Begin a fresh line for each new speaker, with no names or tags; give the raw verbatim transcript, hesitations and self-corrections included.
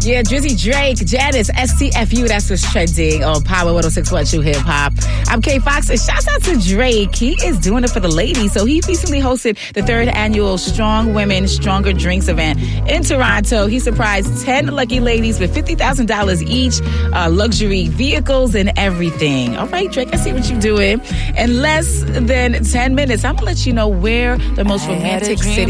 Yeah, Drizzy Drake, Janice, S T F U, that's what's trending on Power one oh six point two Hip Hop. I'm Kay Fox, and shouts out to Drake. He is doing it for the ladies. So he recently hosted the third annual Strong Women, Stronger Drinks event in Toronto. He surprised ten lucky ladies with fifty thousand dollars each, uh, luxury vehicles and everything. All right, Drake, I see what you're doing. In less than ten minutes, I'm going to let you know where the most romantic city